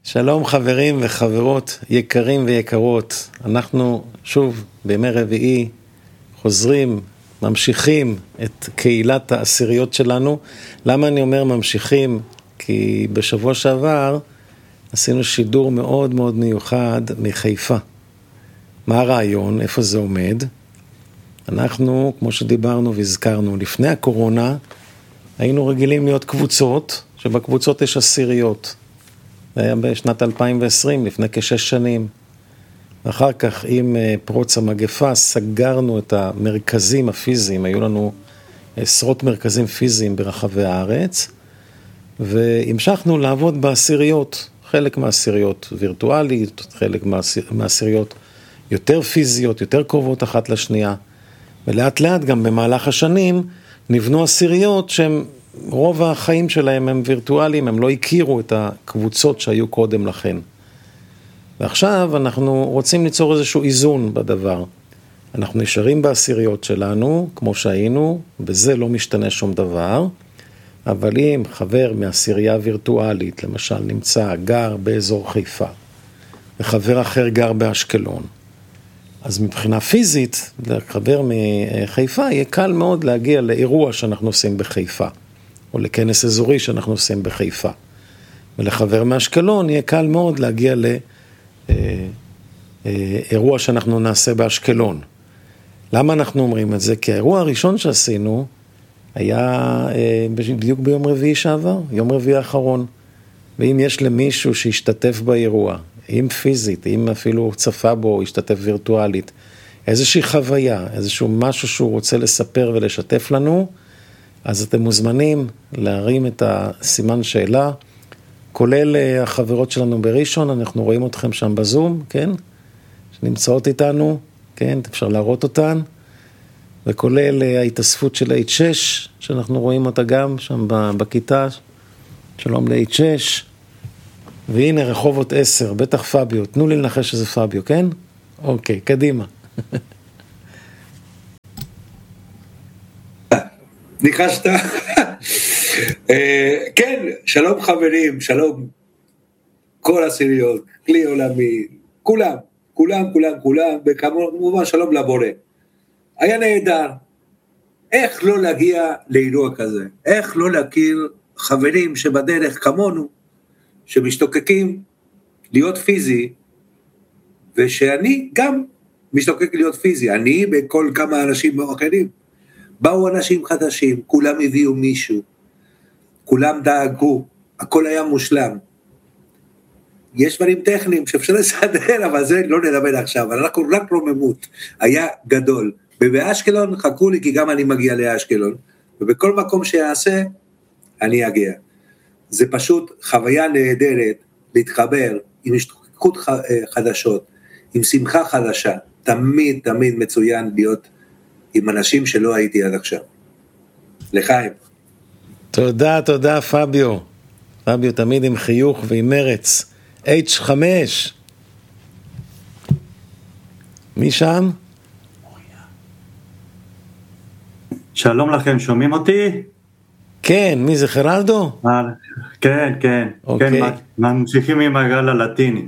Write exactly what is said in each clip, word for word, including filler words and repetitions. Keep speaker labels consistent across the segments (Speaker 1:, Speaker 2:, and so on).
Speaker 1: שלום חברים וחברות, יקרים ויקרות. אנחנו שוב בימי רביעי חוזרים, ממשיכים את קהילת העשיריות שלנו. למה אני אומר ממשיכים? כי בשבוע שעבר עשינו שידור מאוד מאוד מיוחד מחיפה. מה הרעיון? איפה זה עומד? אנחנו, כמו שדיברנו והזכרנו, לפני הקורונה היינו רגילים להיות קבוצות, שבקבוצות יש עשיריות. זה היה בשנת אלפיים ועשרים, לפני כשש שנים. ואחר כך, עם פרוץ המגפה, סגרנו את המרכזים הפיזיים. היו לנו עשרות מרכזים פיזיים ברחבי הארץ, והמשכנו לעבוד בעשיריות. חלק מהעשיריות וירטואלית, חלק מהעשיריות יותר פיזיות, יותר קרובות אחת לשנייה. ולאט לאט גם במהלך השנים נבנו עשיריות שהן, רוב החיים שלהם הם וירטואליים, הם לא הכירו את הקבוצות שהיו קודם לכן. ועכשיו אנחנו רוצים ליצור איזשהו איזון בדבר. אנחנו נשארים בעשיריות שלנו, כמו שהיינו, בזה לא משתנה שום דבר, אבל אם חבר מעשירייה וירטואלית, למשל נמצא, גר באזור חיפה, וחבר אחר גר באשקלון, אז מבחינה פיזית, לחבר מחיפה, יהיה קל מאוד להגיע לאירוע שאנחנו עושים בחיפה, או לכנס אזורי שאנחנו עושים בחיפה. ולחבר מאשקלון יהיה קל מאוד להגיע לאירוע שאנחנו נעשה באשקלון. למה אנחנו אומרים את זה? כי האירוע הראשון שעשינו היה בדיוק ביום רביעי שעבר, יום רביעי האחרון. ואם יש למישהו שהשתתף באירוע, אם פיזית, אם אפילו צפה בו, השתתף וירטואלית, איזושהי חוויה, איזשהו משהו שהוא רוצה לספר ולשתף לנו, אז אתם מוזמנים להרים את הסימן שאלה, כולל החברות שלנו בראשון, אנחנו רואים אתכם שם בזום, כן? שנמצאות איתנו, כן? אפשר להראות אותן, וכולל ההתאספות של אייץ' שש, שאנחנו רואים אותה גם שם בכיתה, שלום ל-אייץ' שש, והנה רחובות עשר, בטח פאביו, תנו לי לנחש שזה פאביו, כן? אוקיי, קדימה.
Speaker 2: ניחשת? כן, שלום חברים, שלום כל עשיריות, כלי עולמי, כולם, כולם, כולם, כולם, וכמובן שלום לבורא. היה נהדר. איך לא להגיע לאירוע כזה? איך לא להכיר חברים שבדרך כמונו, שמשתוקקים להיות פיזי, ושאני גם משתוקק להיות פיזי, אני וכל כמה אנשים אחרים. באו אנשים חדשים, כולם הביאו מישהו, כולם דאגו, הכל היה מושלם. יש דברים טכניים שאפשר לסדר, אבל זה לא נדבר עכשיו, אנחנו רק רוממות, היה גדול. ובאשקלון חכו לי, כי גם אני מגיע לאשקלון, ובכל מקום שיעשה, אני אגיע. זה פשוט חוויה נהדרת, להתחבר עם השתוקקות חדשות, עם שמחה חדשה, תמיד תמיד מצוין להיות עם אנשים שלא הייתי עד עכשיו. לחיים.
Speaker 1: תודה, תודה פאביו. פאביו תמיד עם חיוך ועם מרץ. אייץ' חמש. מי שם?
Speaker 3: שלום לכם, שומעים אותי?
Speaker 1: כן, מי זה חרלדו?
Speaker 3: כן, כן.
Speaker 1: אוקיי.
Speaker 3: כן, ממשיכים עם הגל הלטיני.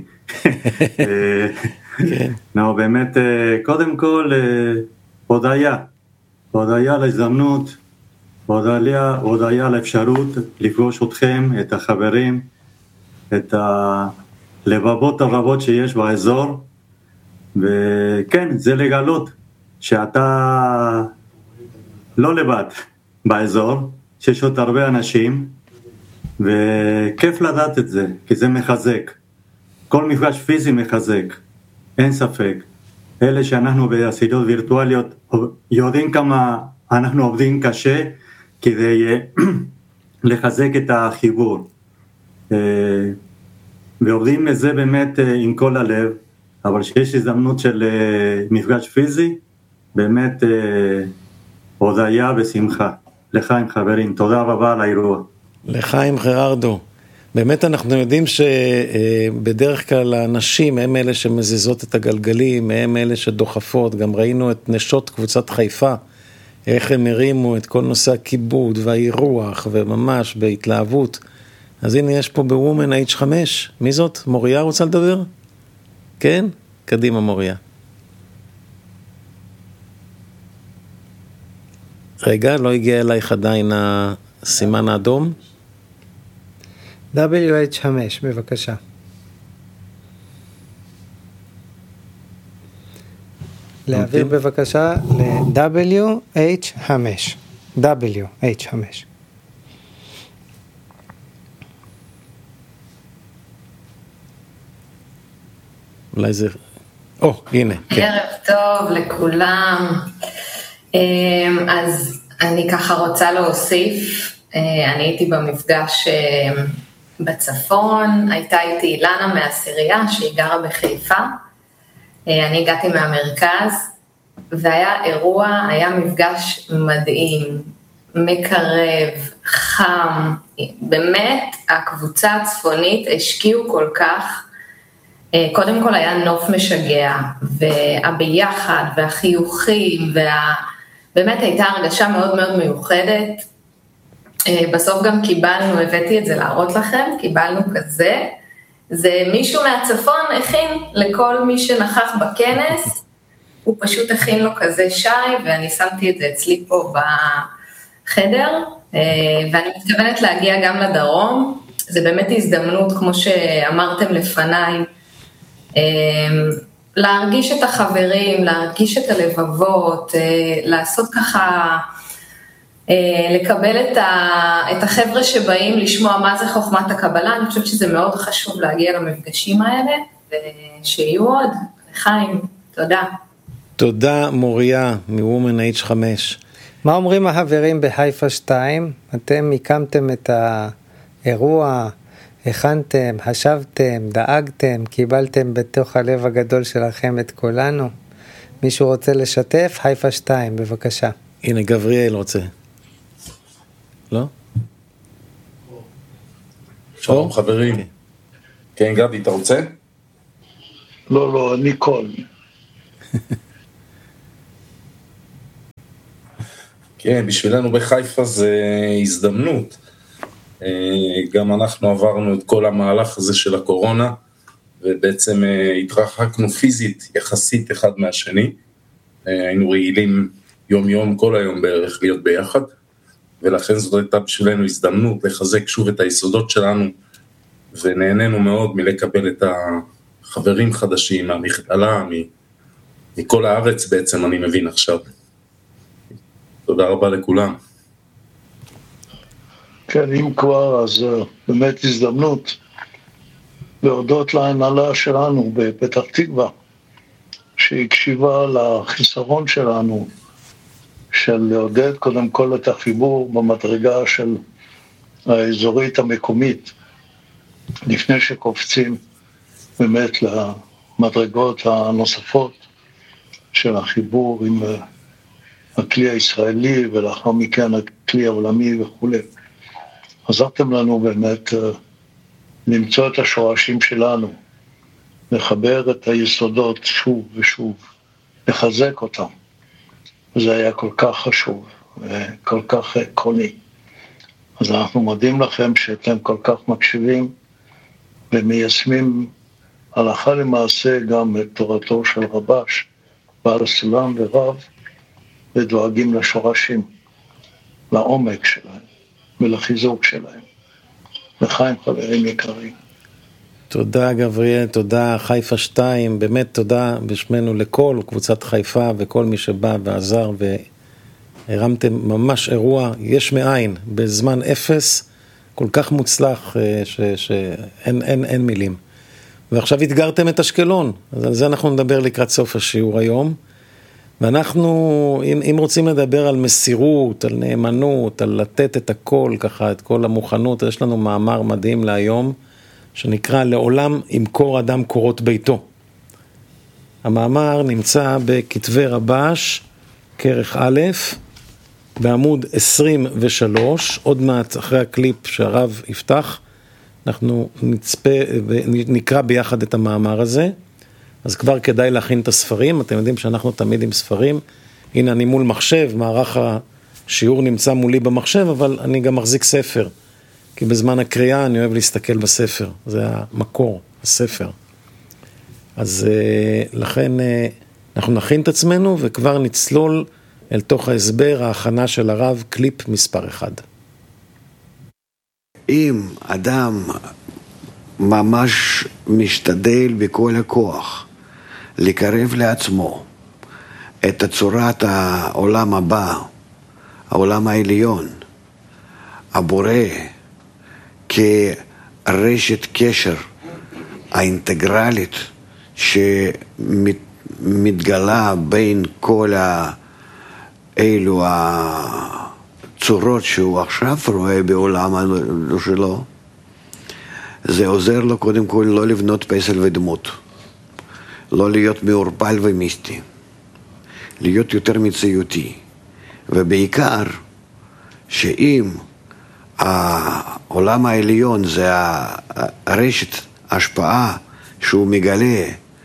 Speaker 1: כן.
Speaker 3: לא, באמת, קודם כל, הודיה. הודיה להזדמנות, הודיה, הודיה לאפשרות לפגוש אתכם, את החברים, את הלבבות הרבות שיש באזור, וכן, זה לגלות שאתה לא לבד באזור, שיש עוד הרבה אנשים, וכיף לדעת את זה, כי זה מחזק. כל מפגש פיזי מחזק, אין ספק. אלה שאנחנו בעשיריות וירטואליות, יודעים כמה אנחנו עובדים קשה, כדי לחזק את החיבור. ועובדים לזה באמת עם כל הלב, אבל שיש הזדמנות של מפגש פיזי, באמת הודיה ושמחה. לחיים חברים, תודה רבה על האירוע.
Speaker 1: לחיים חררדו. באמת אנחנו יודעים שבדרך כלל האנשים הם אלה שמזיזות את הגלגלים, הם אלה שדוחפות, גם ראינו את נשות קבוצת חיפה, איך הם הרימו את כל נושא הכיבוד והאירוח, וממש בהתלהבות, אז הנה יש פה בוומן אייץ' חמש, מי זאת? מוריה רוצה לדבר? כן? קדימה מוריה. רגע, לא הגיע אלייך עדיין הסימן האדום?
Speaker 4: דאבליו אייץ' חמש, בבקשה. להעביר בבקשה ל-דאבליו אייץ' חמש. דאבליו אייץ' חמש.
Speaker 1: אולי זה... או, הנה.
Speaker 5: ערב טוב לכולם. אז אני ככה רוצה להוסיף, אני הייתי במפגש בצפון, הייתה איתי אילנה מהעשירייה שהיא גרה בחיפה, אני הגעתי מהמרכז, והיה אירוע, היה מפגש מדהים, מקרב, חם, באמת הקבוצה הצפונית השקיעו כל כך, קודם כל היה נוף משגע, והביחד והחיוכים, וה... באמת הייתה הרגשה מאוד מאוד מיוחדת, בסוף גם קיבלנו, הבאתי את זה להראות לכם, קיבלנו כזה, זה מישהו מהצפון הכין לכל מי שנכח בכנס, הוא פשוט הכין לו כזה שי, ואני שמתי את זה אצלי פה בחדר, ואני מתכוונת להגיע גם לדרום, זה באמת הזדמנות, כמו שאמרתם לפניי, להרגיש את החברים, להרגיש את הלבבות, לעשות ככה, לקבל את, ה, את החבר'ה שבאים לשמוע מה זה חוכמת הקבלה, אני חושבת שזה מאוד חשוב להגיע למפגשים האלה, ושיהיו עוד. חיים, תודה.
Speaker 1: תודה מוריה, מוומן אייץ' חמש.
Speaker 4: מה אומרים החברים בחיפה שתיים? אתם הקמתם את האירוע, הכנתם, חשבתם, דאגתם, קיבלתם בתוך הלב הגדול שלכם את כולנו. מישהו רוצה לשתף? חיפה שתיים, בבקשה.
Speaker 1: הנה, גבריאל רוצה. לא?
Speaker 6: שלום חברים. כן, גדי, אתה רוצה?
Speaker 7: לא, לא, אני קול.
Speaker 6: כן, בשבילנו בחיפה זה הזדמנות. גם אנחנו עברנו את כל המהלך הזה של הקורונה, ובעצם התרחקנו פיזית יחסית אחד מהשני. היינו רעילים יום יום, כל היום בערך להיות ביחד, ולכן זאת הייתה בשבילנו הזדמנות לחזק שוב את היסודות שלנו, ונהנינו מאוד מלקבל את החברים חדשים, מהמכללה, מכל הארץ בעצם אני מבין עכשיו. תודה רבה לכולם.
Speaker 7: כן, אם כבר, אז באמת הזדמנות להודות להנהלה שלנו בפתח תקווה, שהקשיבה לחיסרון שלנו, של לעודד קודם כל את החיבור במדרגה של האזורית המקומית, לפני שקופצים באמת למדרגות הנוספות של החיבור עם הכלי הישראלי, ולאחר מכן הכלי העולמי וכו'. עזרתם לנו באמת למצוא את השורשים שלנו, לחבר את היסודות שוב ושוב, לחזק אותם. וזה היה כל כך חשוב וכל כך עקרוני. אז אנחנו מודים לכם שאתם כל כך מקשיבים ומיישמים הלכה למעשה גם את תורתו של רבש, בעל הסולם ורב, ודואגים לשורשים, לעומק שלהם ולחיזוק שלהם. לחיים חברים יקרים.
Speaker 1: תודה גבריאל, תודה חיפה שתיים, באמת תודה בשמנו לכל קבוצת חיפה וכל מי שבא ועזר, והרמתם ממש אירוע יש מאין, בזמן אפס, כל כך מוצלח שאין אין, אין מילים. ועכשיו התגרתם את אשקלון, אז על זה אנחנו נדבר לקראת סוף השיעור היום, ואנחנו, אם, אם רוצים לדבר על מסירות, על נאמנות, על לתת את הכל ככה, את כל המוכנות, יש לנו מאמר מדהים להיום, שנקרא לעולם ימכור אדם קורות ביתו. המאמר נמצא בכתבי רבש, כרך א', בעמוד עשרים ושלוש, עוד מעט אחרי הקליפ שהרב יפתח, אנחנו נצפה ונקרא ביחד את המאמר הזה, אז כבר כדאי להכין את הספרים, אתם יודעים שאנחנו תמיד עם ספרים, הנה אני מול מחשב, מערך השיעור נמצא מולי במחשב, אבל אני גם מחזיק ספר, כי בזמן הקריאה אני אוהב להסתכל בספר, זה המקור, הספר. אז לכן אנחנו נכין את עצמנו וכבר נצלול אל תוך ההסבר, ההכנה של הרב, קליפ מספר אחד.
Speaker 8: אם אדם ממש משתדל בכל הכוח לקרב לעצמו את צורת העולם הבא, העולם העליון, הבורא כרשת קשר האינטגרלית שמתגלה בין כל אלו הצורות שהוא עכשיו רואה בעולם שלו, זה עוזר לו קודם כל לא לבנות פסל ודמות, לא להיות מעורפל ומיסטי, להיות יותר מציאותי, ובעיקר שאם העולם העליון זה הרשת השפעה שהוא מגלה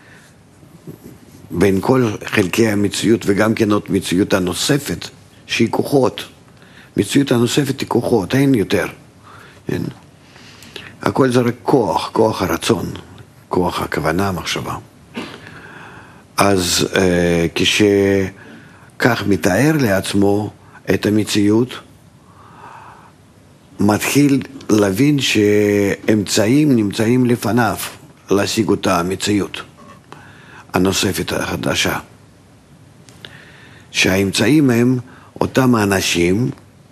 Speaker 8: בין כל חלקי המציאות וגם כן עוד מציאות הנוספת שהיא כוחות, מציאות הנוספת היא כוחות, אין יותר, אין. הכל זה רק כוח, כוח הרצון, כוח הכוונה, המחשבה. אז אה, כשכך מתאר לעצמו את המציאות, מתחיל להבין שאמצעים נמצאים לפניו להשיג אותה המציאות הנוספת החדשה. שהאמצעים הם אותם האנשים,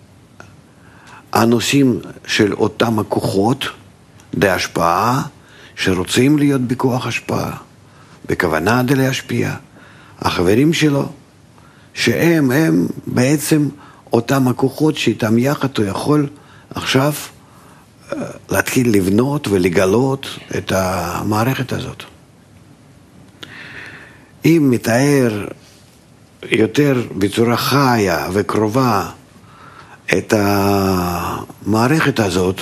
Speaker 8: הנושאים של אותם הכוחות, די השפעה, שרוצים להיות בכוח השפעה, בכוונה די להשפיע. החברים שלו, שהם הם בעצם אותם הכוחות שאיתם יחד הוא יכול עכשיו להתחיל לבנות ולגלות את המערכת הזאת. אם מתאר יותר בצורה חיה וקרובה את המערכת הזאת,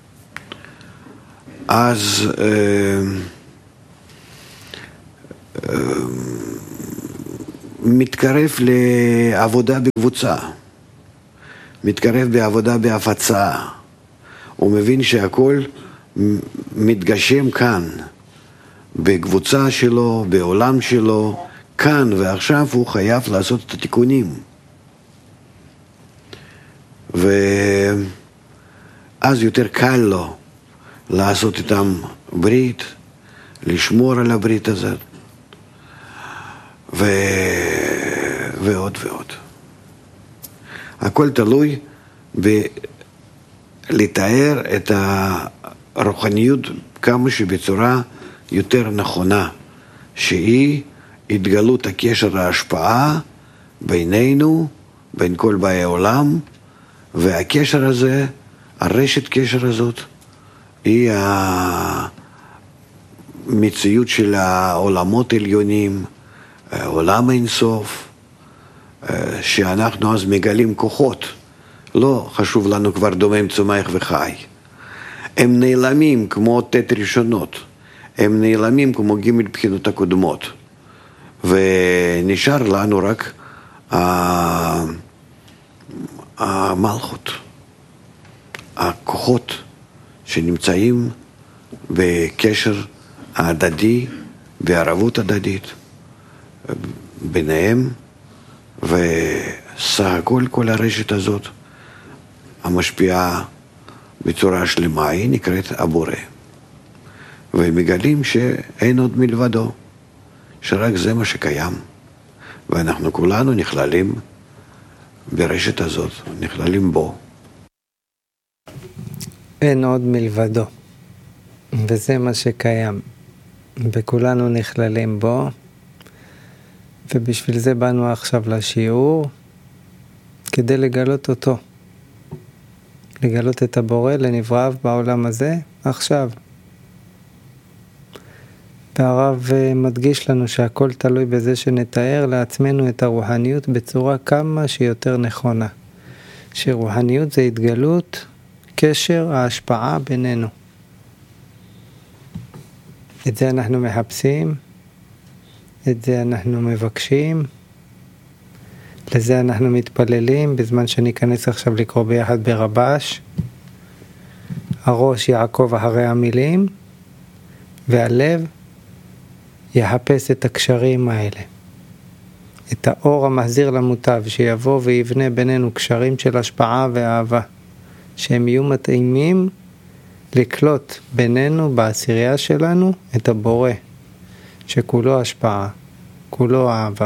Speaker 8: אז אה, אה, מתקרב לעבודה בקבוצה, מתקרב בעבודה בהפצה, הוא מבין שהכל מתגשם כאן, בקבוצה שלו, בעולם שלו, כאן ועכשיו הוא חייב לעשות את התיקונים. ואז יותר קל לו לעשות איתם ברית, לשמור על הברית הזאת, ו... ועוד ועוד. הכל תלוי בלתאר את הרוחניות כמה שבצורה יותר נכונה, שהיא התגלות הקשר ההשפעה בינינו, בין כל באי העולם, והקשר הזה, הרשת קשר הזאת, היא המציאות של העולמות העליונים, עולם אינסוף, שאנחנו אז מגלים כוחות. לא חשוב לנו כבר דומם, צומח וחי. הם נעלמים כמו תת ראשונות, הם נעלמים כמו ג' בחינות הקודמות, ונשאר לנו רק המלכות, הכוחות שנמצאים בקשר ההדדי בערבות הדדית ביניהם, וסך הכל כל הרשת הזאת המשפיעה בצורה שלמה היא נקראת הבורא, ומגלים שאין עוד מלבדו, שרק זה מה שקיים, ואנחנו כולנו נכללים ברשת הזאת, נכללים בו.
Speaker 4: אין עוד מלבדו, וזה מה שקיים, וכולנו נכללים בו, ובשביל זה באנו עכשיו לשיעור, כדי לגלות אותו, לגלות את הבורא לנבראיו בעולם הזה עכשיו. והרב מדגיש לנו שהכל תלוי בזה שנתאר לעצמנו את הרוחניות בצורה כמה שיותר נכונה. שרוחניות זה התגלות, קשר, ההשפעה בינינו. את זה אנחנו מחפשים, את זה אנחנו מבקשים, לזה אנחנו מתפללים, בזמן שניכנס עכשיו לקרוא ביחד ברבש. הראש יעקב אחרי המילים, והלב יחפש את הקשרים האלה. את האור המחזיר למוטב, שיבוא ויבנה בינינו קשרים של השפעה ואהבה, שהם יהיו מתאימים לקלוט בינינו, בעשירייה שלנו, את הבורא, שכולו השפעה, כולו אהבה.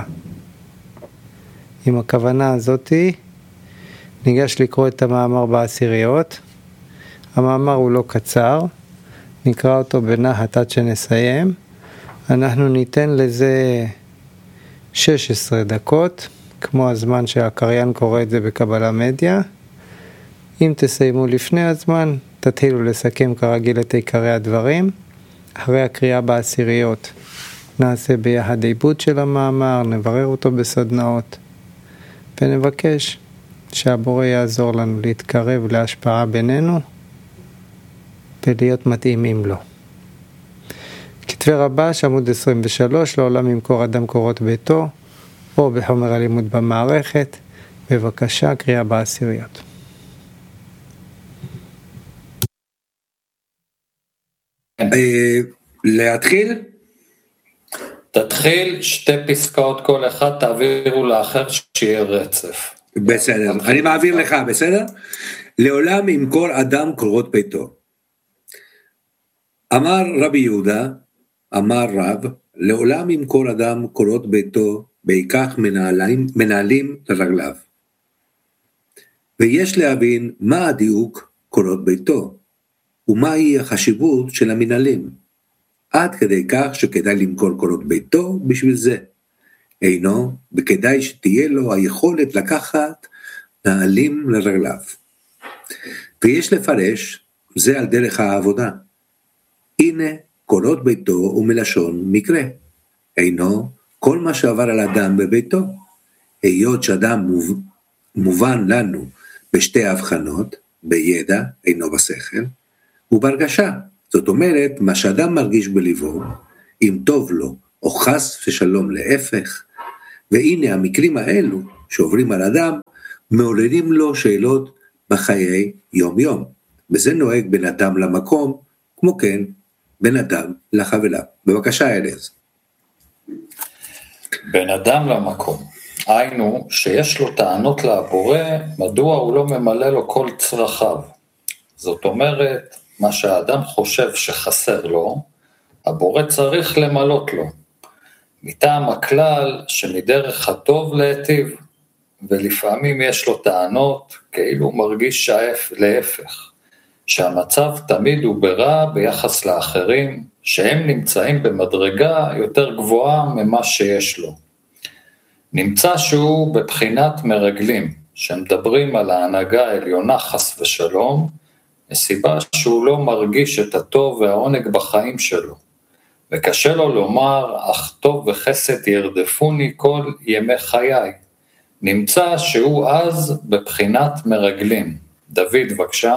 Speaker 4: עם הכוונה הזאת, ניגש לקרוא את המאמר בעשיריות. המאמר הוא לא קצר, נקרא אותו בנחת עד שנסיים. אנחנו ניתן לזה שש עשרה דקות, כמו הזמן שהקריין קורא את זה בקבלה מדיה. אם תסיימו לפני הזמן, תתחילו לסכם כרגיל את עיקרי הדברים. אחרי הקריאה בעשיריות נעשה ביחד עיבוד של המאמר, נברר אותו בסדנאות, ונבקש שהבורא יעזור לנו להתקרב להשפעה בינינו ולהיות מתאימים לו. כתבי רבש, עמוד עשרים ושלוש, לעולם ימכור אדם קורות ביתו, או בחומר הלימוד במערכת. בבקשה, קריאה בעשיריות.
Speaker 2: להתחיל?
Speaker 9: תתחיל, שתי פסקאות כל אחד, תעבירו לאחר שיהיה רצף.
Speaker 2: בסדר, אני מעביר לך, בסדר? לעולם ימכור אדם קורות ביתו. אמר רבי יהודה, אמר רב, לעולם ימכור אדם קורות ביתו, ויקח מנהלים, מנהלים לרגליו. ויש להבין מה הדיוק קורות ביתו, ומהי החשיבות של המנהלים, עד כדי כך שכדאי למכור קורות ביתו בשביל זה. אינו, וכדאי שתהיה לו היכולת לקחת נעלים לרגליו. ויש לפרש, זה על דרך העבודה. הנה, קורות ביתו הוא מלשון מקרה. אינו, כל מה שעבר על אדם בביתו. היות שאדם מוב, מובן לנו בשתי הבחנות, בידע, אינו בשכל, וברגשה. זאת אומרת, מה שאדם מרגיש בליבו, אם טוב לו, או חס ושלום להפך, והנה המקרים האלו שעוברים על אדם, מעוררים לו שאלות בחיי יום יום. וזה נוהג בין אדם למקום, כמו כן, בין אדם לחבלה. בבקשה, ארז.
Speaker 9: בין אדם למקום. היינו שיש לו טענות לבורא, מדוע הוא לא ממלא לו כל צרכיו. זאת אומרת, מה שהאדם חושב שחסר לו, הבורא צריך למלות לו. מטעם הכלל שמדרך הטוב להיטיב, ולפעמים יש לו טענות כאילו מרגיש שאף להפך, שהמצב תמיד הוא ברע ביחס לאחרים, שהם נמצאים במדרגה יותר גבוהה ממה שיש לו. נמצא שהוא בבחינת מרגלים, שמדברים על ההנהגה העליונה חס ושלום, מסיבה שהוא לא מרגיש את הטוב והעונג בחיים שלו, וקשה לו לומר, אך טוב וחסד ירדפוני כל ימי חיי. נמצא שהוא אז בבחינת מרגלים. דוד, בבקשה.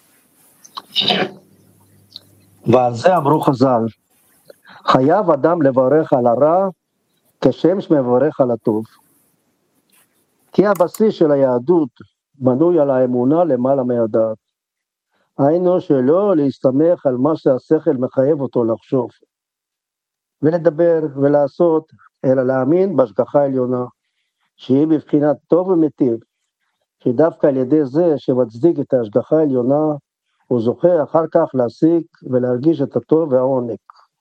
Speaker 10: ועל זה אמרו חז"ל, חייב אדם לברך על הרע כשם שמברך על הטוב. כי הבסיס של היהדות בנוי על האמונה למעלה מהדעת. היינו שלא להסתמך על מה שהשכל מחייב אותו לחשוב, ולדבר ולעשות, אלא להאמין בהשגחה העליונה, שהיא בבחינת טוב ומיטיב, שדווקא על ידי זה שמצדיק את ההשגחה העליונה, הוא זוכה אחר כך להשיג ולהרגיש את הטוב והעונג.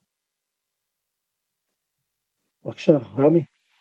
Speaker 10: בבקשה, רמי.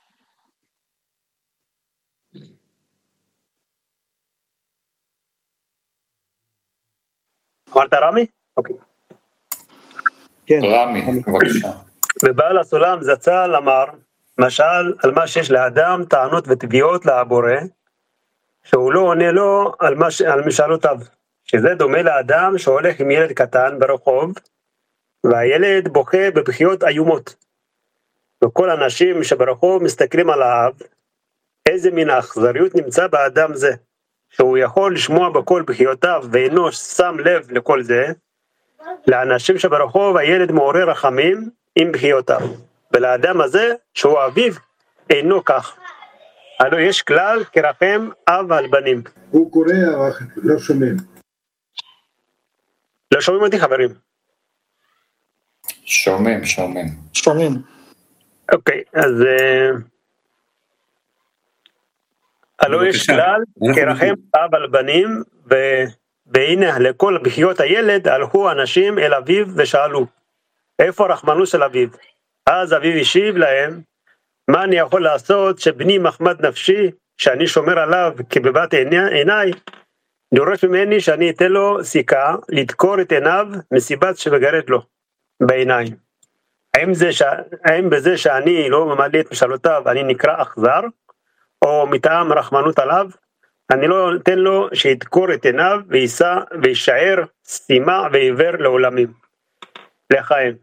Speaker 11: אמרת רמי? אוקיי.
Speaker 10: כן.
Speaker 9: רמי, בבקשה.
Speaker 11: ובעל הסולם זצ"ל אמר, משל על מה שיש לאדם טענות ותביעות לבורא, שהוא לא עונה לו על, מש... על משאלותיו, שזה דומה לאדם שהולך עם ילד קטן ברחוב, והילד בוכה בבכיות איומות. וכל האנשים שברחוב מסתכלים עליו, איזה מין האכזריות נמצא באדם זה, שהוא יכול לשמוע בכל בכיותיו ואינו שם לב לכל זה. לאנשים שברחוב הילד מעורר רחמים עם בכיותיו, ולאדם הזה שהוא אביו אינו כך. הלא יש כלל כרחם אב על בנים.
Speaker 12: הוא קורא אבל לא שומעים.
Speaker 11: לא שומעים אותי חברים?
Speaker 9: שומעים, שומעים.
Speaker 12: שומעים.
Speaker 11: אוקיי, אז הלא יש כלל, כרחם אב על בנים, והנה לכל בחיות הילד הלכו אנשים אל אביו ושאלו, איפה הרחמנות של אביו? אז אביו השיב להם, מה אני יכול לעשות שבני מחמד נפשי, שאני שומר עליו כבבת עיניי, דורש ממני שאני אתן לו סיכה, לדקור את עיניו מסיבת שמגרד לו בעיניים. האם, זה ש... האם בזה שאני לא ממלא את משאלותיו, אני נקרא אכזר, או מטעם רחמנות עליו, אני לא אתן לו שידקור את עיניו, ויישא וישאר סתימה ועיוור לעולמים. לחיים.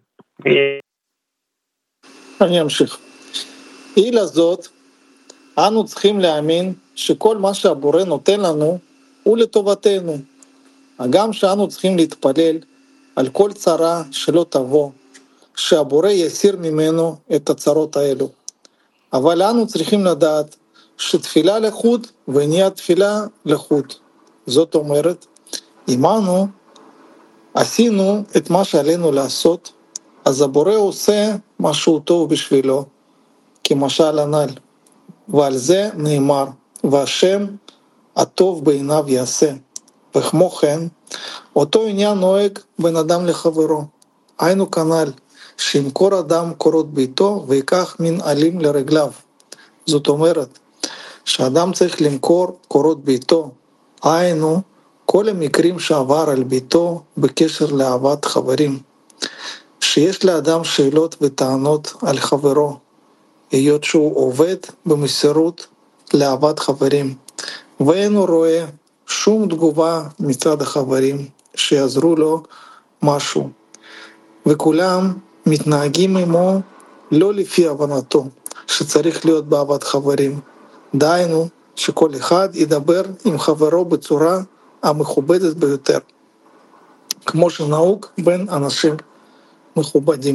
Speaker 12: אני אמשיך. היא לזאת, אנו צריכים להאמין שכל מה שהבורא נותן לנו, הוא לטובתנו. גם שאנו צריכים להתפלל על כל צרה שלא תבוא, שהבורא יסיר ממנו את הצרות האלו. אבל אנו צריכים לדעת שתפילה לחוד ונהיה תפילה לחוד. זאת אומרת, אם אנו עשינו את מה שעלינו לעשות, אז הבורא עושה משהו טוב בשבילו, כמשל הנ"ל. ועל זה נאמר, והשם הטוב בעיניו יעשה. וכמו כן, אותו עניין נוהג בין אדם לחברו. היינו כנ"ל, שימכור אדם קורות ביתו ויקח מנעלים לרגליו. זאת אומרת, שאדם צריך למכור קורות ביתו. היינו, כל המקרים שעבר על ביתו בקשר לאהבת חברים. שיש לאדם שאלות וטענות על חברו, היות שהוא עובד במסירות לאהבת חברים, ואינו רואה שום תגובה מצד החברים שיעזרו לו משהו, וכולם מתנהגים עמו לא לפי הבנתו, שצריך להיות באהבת חברים. דהיינו שכל אחד ידבר עם חברו בצורה המכובדת ביותר, כמו שנהוג בין אנשים מכובדים.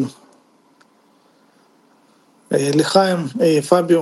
Speaker 12: לחיים, פביו.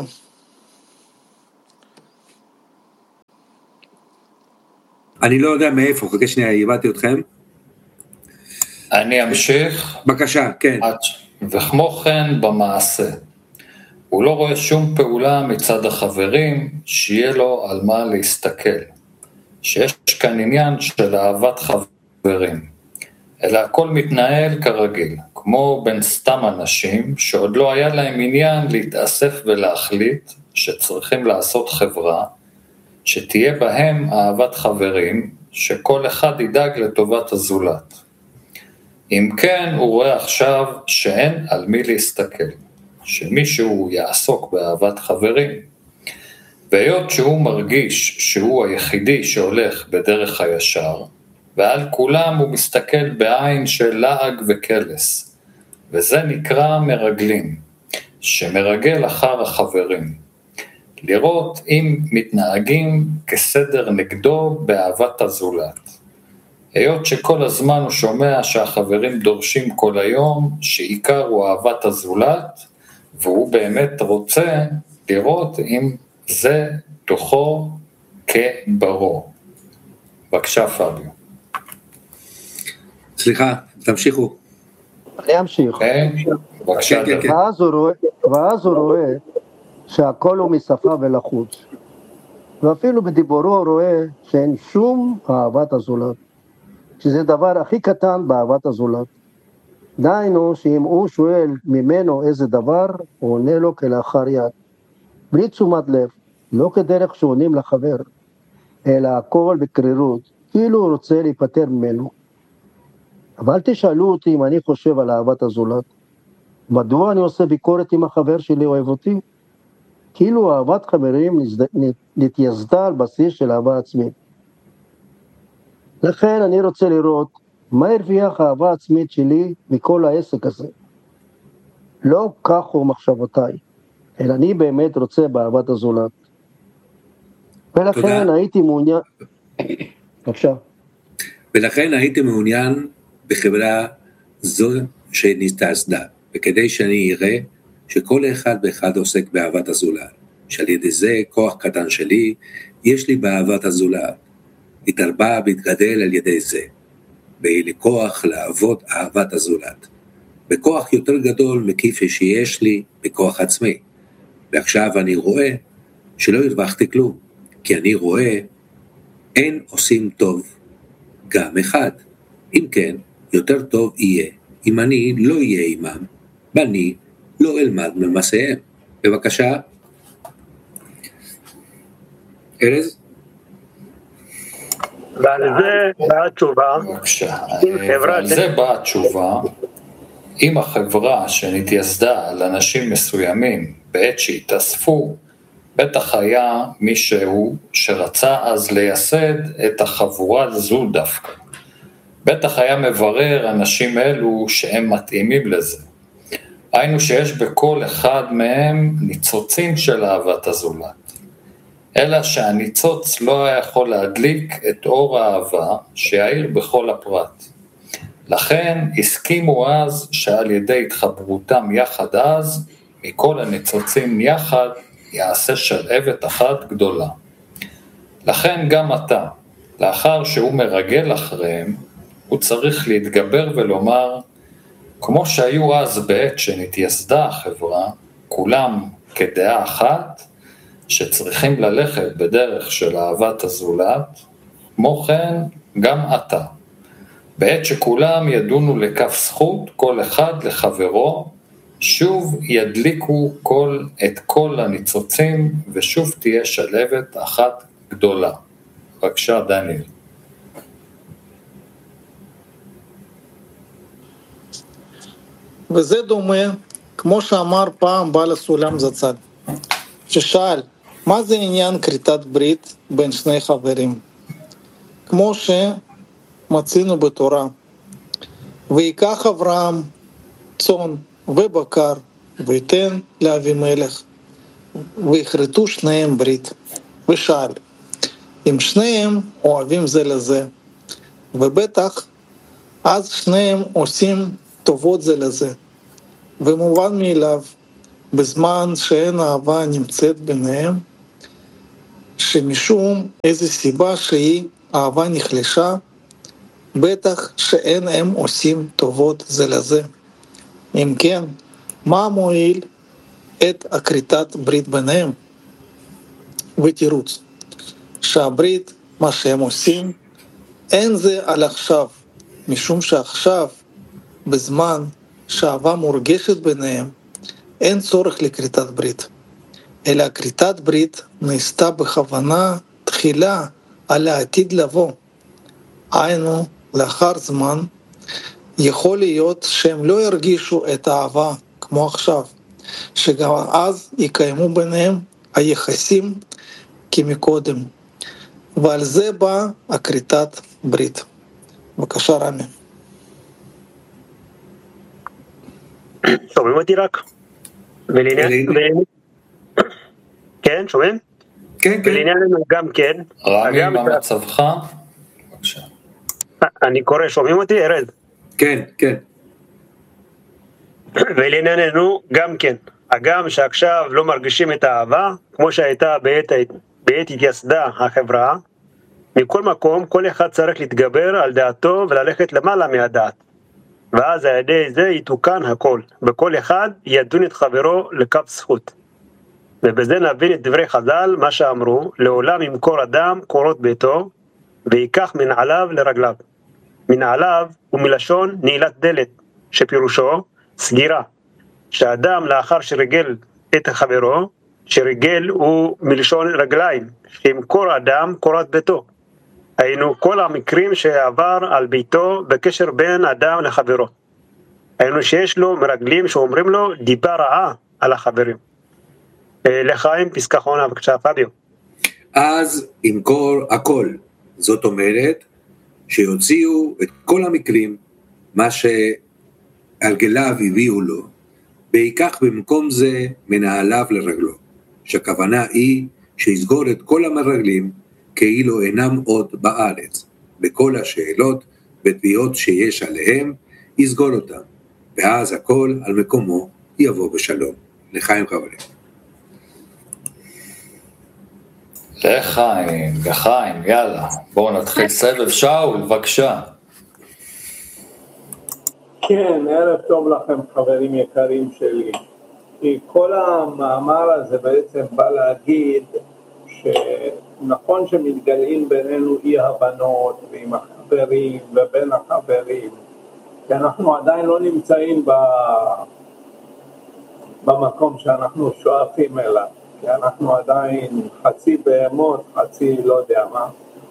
Speaker 2: אני לא יודע מאיפה, חכה שנייה, הבאתי אתכם.
Speaker 9: אני אמשיך.
Speaker 2: בבקשה, כן.
Speaker 9: וכמו כן במעשה. הוא לא רואה שום פעולה מצד החברים שיהיה לו על מה להסתכל. שיש כאן עניין של אהבת חברים. אלא הכל מתנהל כרגיל, כמו בין סתם אנשים שעוד לא היה להם עניין להתאסף ולהחליט שצריכים לעשות חברה, שתהיה בהם אהבת חברים, שכל אחד ידאג לטובת הזולת. אם כן, הוא רואה עכשיו שאין על מי להסתכל, שמישהו יעסוק באהבת חברים, והיות שהוא מרגיש שהוא היחידי שהולך בדרך הישר, ועל כולם הוא מסתכל בעין של לעג וקלס, וזה נקרא מרגלים, שמרגל אחר החברים, לראות אם מתנהגים כסדר נגדו באהבת הזולת. היות שכל הזמן הוא שומע שהחברים דורשים כל היום, שעיקר הוא אהבת הזולת, והוא באמת רוצה לראות אם זה תוכו כברו. בבקשה פביו.
Speaker 2: סליחה, תמשיכו.
Speaker 10: אני אמשיך.
Speaker 9: בבקשה.
Speaker 10: ואז הוא רואה שהכל הוא משפה ולחוץ. ואפילו בדיבורו הוא רואה שאין שום אהבת הזולת. שזה דבר הכי קטן באהבת הזולת. דהיינו שאם הוא שואל ממנו איזה דבר, הוא עונה לו כלאחר יד. בלי תשומת לב, לא כדרך שעונים לחבר, אלא הכל בקרירות, כאילו הוא רוצה להיפטר ממנו. אבל תשאלו אותי אם אני חושב על אהבת הזולת. מדוע אני עושה ביקורת אם החבר שלי אוהב אותי? כאילו אהבת חברים נתייסדה על בסיס של אהבה עצמית. לכן אני רוצה לראות מה הרוויח האהבה העצמית שלי מכל העסק הזה. לא כך הוא מחשבותיי, אלא אני באמת רוצה באהבת הזולת. ולכן תודה. הייתי מעוניין... בבקשה.
Speaker 2: ולכן הייתי מעוניין בחברה זו שנתייסדה, וכדי שאני אראה שכל אחד ואחד עוסק באהבת הזולת, שעל ידי זה כוח קטן שלי, יש לי באהבת הזולת, התרבה והתגדל על ידי זה. ויהיה לי כוח לעבוד אהבת הזולת. בכוח יותר גדול מכפי שיש לי בכוח עצמי. ועכשיו אני רואה שלא הרווחתי כלום, כי אני רואה אין עושים טוב גם אחד. אם כן, יותר טוב יהיה אם אני לא אהיה עמם, ואני לא אלמד ממעשיהם. בבקשה.
Speaker 11: ארז? ועל זה באה התשובה.
Speaker 9: בבקשה. ועל זה באה התשובה. אם החברה שנתייסדה על אנשים מסוימים בעת שהתאספו, בטח היה מישהו שרצה אז לייסד את החבורה זו דווקא. בטח היה מברר אנשים אלו שהם מתאימים לזה. היינו שיש בכל אחד מהם ניצוצים של אהבת הזולת. אלא שהניצוץ לא היה יכול להדליק את אור האהבה שיעיר בכל הפרט. לכן הסכימו אז שעל ידי התחברותם יחד אז, מכל הניצוצים יחד יעשה שלהבת אחת גדולה. לכן גם אתה, לאחר שהוא מרגל אחריהם, הוא צריך להתגבר ולומר, כמו שהיו אז בעת שנתייסדה החברה, כולם כדעה אחת, שצריכים ללכת בדרך של אהבת הזולת, כמו כן גם אתה. בעת שכולם ידונו לכף זכות, כל אחד לחברו, שוב ידליקו כל, את כל הניצוצים, ושוב תהיה שלהבת אחת גדולה. בבקשה, דניאל.
Speaker 12: וזה דומה, כמו שאמר פעם בעל הסולם זצ"ל, ששאל, מה זה עניין כריתת ברית בין שני חברים? כמו שמצינו בתורה, ויקח אברהם צאן ובקר, ויתן לאבימלך, ויכרתו שניהם ברית. ושאל, אם שניהם אוהבים זה לזה, ובטח אז שניהם עושים טובות זה לזה, ומובן מאליו, בזמן שאין אהבה נמצאת ביניהם, שמשום איזו סיבה שהיא אהבה נחלשה, בטח שאין הם עושים טובות זה לזה. אם כן, מה מועיל את הכריתת ברית ביניהם? ותירוץ, שהברית, מה שהם עושים, אין זה על עכשיו, משום שעכשיו, בזמן שאהבה מורגשת ביניהם, אין צורך לכריתת ברית, אלא כריתת ברית נעשתה בכוונה תחילה על העתיד לבוא. היינו, לאחר זמן, יכול להיות שהם לא ירגישו את האהבה כמו עכשיו, שגם אז יקיימו ביניהם היחסים כמקודם, ועל זה בא הכריתת ברית. בבקשה, רמי.
Speaker 11: שומעים אותי רק? כן, שומעים?
Speaker 2: כן, כן.
Speaker 11: ולענייננו גם כן.
Speaker 9: רמי, מה מצבך? בבקשה.
Speaker 11: אני קורא, שומעים אותי, ארז?
Speaker 2: כן, כן.
Speaker 11: ולענייננו גם כן. הגם שעכשיו לא מרגישים את האהבה, כמו שהייתה בעת, בעת התייסדה החברה, מכל מקום, כל אחד צריך להתגבר על דעתו וללכת למעלה מהדעת. ואז על ידי זה יתוקן הכל, וכל אחד ידון את חברו לכף זכות. ובזה נבין את דברי חז"ל, מה שאמרו, לעולם ימכור אדם קורות ביתו, ויקח מנעליו לרגליו. מנעליו הוא מלשון נעילת דלת, שפירושו סגירה. שאדם לאחר שרגל את חברו, שרגל הוא מלשון רגליים, שימכור אדם קורת ביתו. היינו כל המקרים שעבר על ביתו בקשר בין אדם לחברו. היינו שיש לו מרגלים שאומרים לו דיבה רעה על החברים. לחיים פסקה אחרונה, בבקשה, פביו.
Speaker 2: אז ימכור הכל. זאת אומרת שיוציאו את כל המקרים, מה שהרגליו הביאו לו, ויקח במקום זה מנעליו לרגלו. שהכוונה היא שיסגור את כל המרגלים כאילו אינם עוד בארץ. בכל השאלות ותביעות שיש עליהם, יסגור אותם. ואז הכל על מקומו יבוא בשלום. לחיים חברים.
Speaker 9: לחיים, לחיים, יאללה. בואו נתחיל סבב. שאול, בבקשה.
Speaker 13: כן, ערב טוב לכם חברים יקרים שלי. כי כל המאמר הזה בעצם בא להגיד שנכון שמתגלים בינינו אי הבנות ועם החברים ובין החברים, כי אנחנו עדיין לא נמצאים ב... במקום שאנחנו שואפים אליו, כי אנחנו עדיין חצי בהמות, חצי לא יודע מה.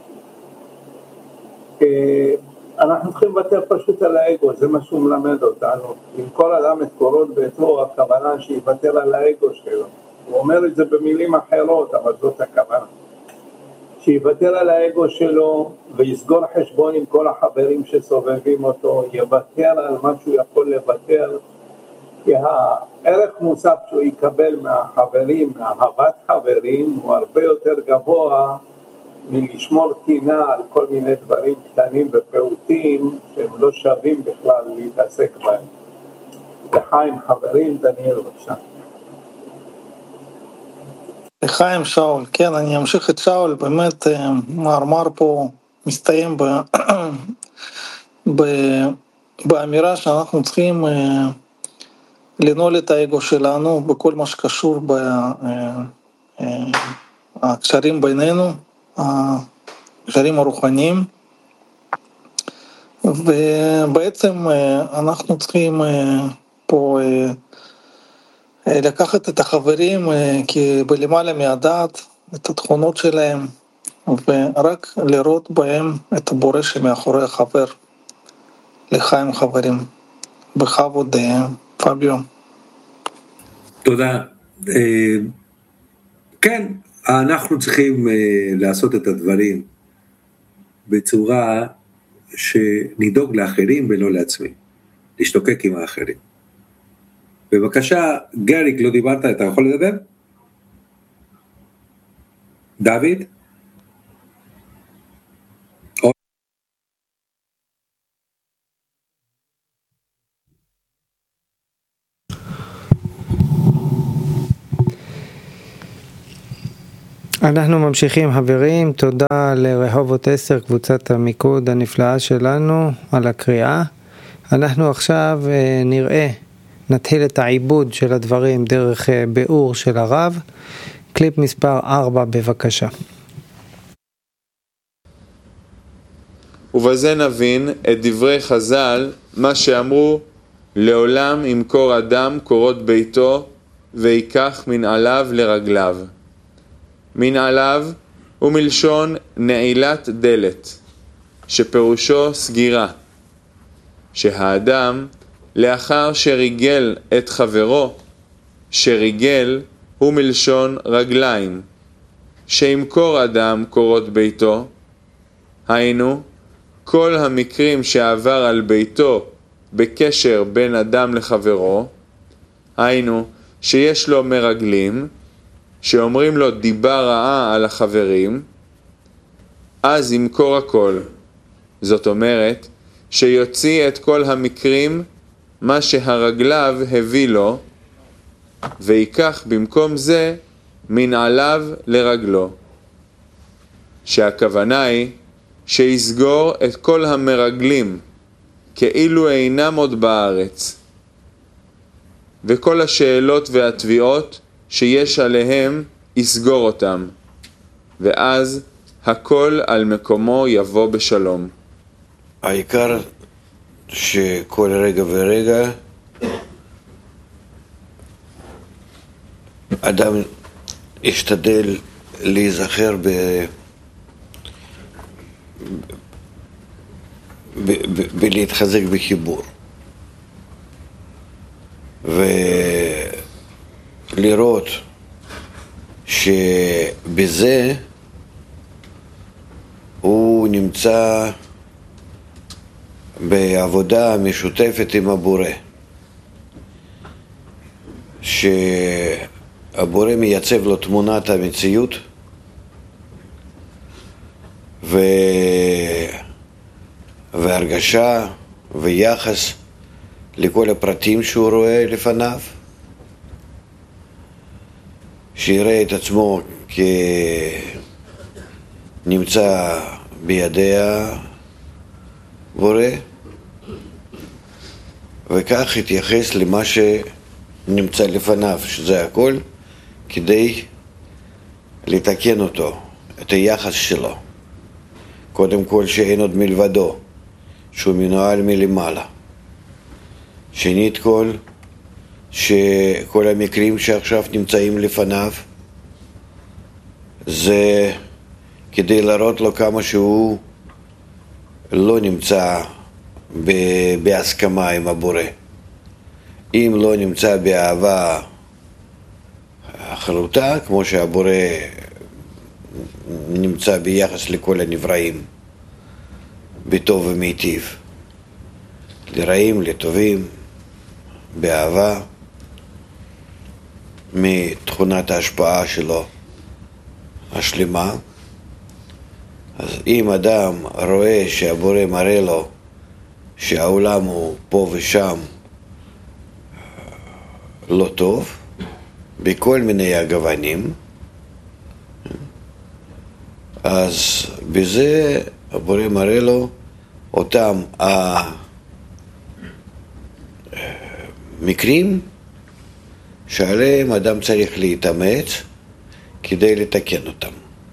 Speaker 13: אנחנו צריכים לוותר פשוט על האגו, זה מה שהוא מלמד אותנו. אם כל אדם את קורות ביתו, הכוונה שיוותר על האגו שלו. הוא אומר את זה במילים אחרות, אבל זאת הכוונה. שיוותר על האגו שלו ויסגור חשבון עם כל החברים שסובבים אותו, יוותר על מה שהוא יכול לוותר, כי הערך מוסף שהוא יקבל מהחברים, מאהבת חברים, הוא הרבה יותר גבוה מלשמור טינה על כל מיני דברים קטנים ופעוטים שהם לא שווים בכלל להתעסק בהם. לחיים חברים, דניאל בבקשה.
Speaker 12: לחיים שאול, כן, אני אמשיך את שאול, באמת מאמר פה מסתיים ב... ב... באמירה שאנחנו צריכים לנעול את האגו שלנו בכל מה שקשור בקשרים בינינו, הקשרים הרוחניים, ובעצם אנחנו צריכים פה לקחת את החברים בלמעלה מהדעת, את התכונות שלהם, ורק לראות בהם את הבורא שמאחורי החבר. לחיים חברים, בכבוד פביו.
Speaker 2: תודה. כן, אנחנו צריכים לעשות את הדברים בצורה שנדאוג לאחרים ולא לעצמי, להשתוקק עם האחרים. בבקשה, גריק, לא דיברת, אתה יכול לדבר? דוד?
Speaker 4: אנחנו ממשיכים חברים, תודה לרחובות עשר, קבוצת המיקוד הנפלאה שלנו על הקריאה. אנחנו עכשיו נראה, נתחיל את העיבוד של הדברים דרך ביאור של הרב. קליפ מספר ארבע בבקשה.
Speaker 14: ובזה נבין את דברי חז"ל, מה שאמרו, לעולם ימכור אדם קורות ביתו ויקח מנעליו לרגליו. מנעליו הוא מלשון נעילת דלת, שפירושו סגירה, שהאדם לאחר שריגל את חברו, שריגל הוא מלשון רגליים, שימכור אדם קורות ביתו, היינו כל המקרים שעבר על ביתו בקשר בין אדם לחברו, היינו שיש לו מרגלים, שאומרים לו דיבה רעה על החברים, אז ימכור הכל. זאת אומרת, שיוציא את כל המקרים מה שהרגליו הביא לו, ויקח במקום זה מנעליו לרגלו. שהכוונה היא שיסגור את כל המרגלים, כאילו אינם עוד בארץ. וכל השאלות והתביעות שיש עליהם יסגור אותם, ואז הכל על מקומו יבוא בשלום.
Speaker 8: העיקר שכל רגע ורגע אדם ישתדל להיזכר ב... ב... ב... בלהתחזק בחיבור ולראות שבזה הוא נמצא בעבודה משותפת עם הבורא, שהבורא מייצב לו תמונת המציאות ו... והרגשה ויחס לכל הפרטים שהוא רואה לפניו, שיראה את עצמו כנמצא בידי הבורא, וכך התייחס למה שנמצא לפניו, שזה הכל כדי לתקן אותו, את היחס שלו. קודם כל שאין עוד מלבדו, שהוא מנוהל מלמעלה. שנית כל, שכל המקרים שעכשיו נמצאים לפניו, זה כדי להראות לו כמה שהוא לא נמצא בהסכמה עם הבורא. אם לא נמצא באהבה חלוטה, כמו שהבורא נמצא ביחס לכל הנבראים, בטוב ומיטיב, לרעים, לטובים, באהבה, מתכונת ההשפעה שלו השלמה. אז אם אדם רואה שהבורא מראה לו שהעולם הוא פה ושם לא טוב, בכל מיני הגוונים, אז בזה הבורא מראה לו אותם המקרים שעליהם אדם צריך להתאמץ כדי לתקן אותם.